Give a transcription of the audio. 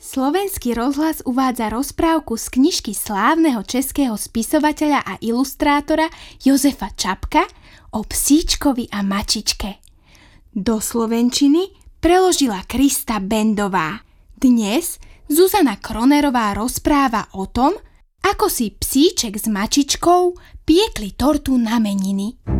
Slovenský rozhlas uvádza rozprávku z knižky slávneho českého spisovateľa a ilustrátora Jozefa Čapka o psíčkovi a mačičke. Do slovenčiny preložila Krista Bendová. Dnes Zuzana Kronerová rozpráva o tom, ako si psíček s mačičkou piekli tortu na meniny.